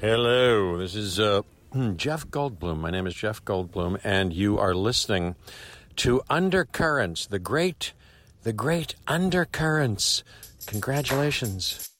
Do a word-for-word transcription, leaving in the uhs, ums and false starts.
Hello, this is uh, Jeff Goldblum. My name is Jeff Goldblum, and you are listening to Undercurrents, the great, the great Undercurrents. Congratulations.